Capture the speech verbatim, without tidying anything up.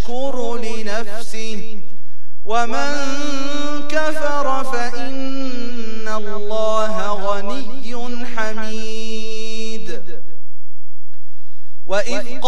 يشكر لنفسه ومن كفر فإن الله غني حميد. وإذ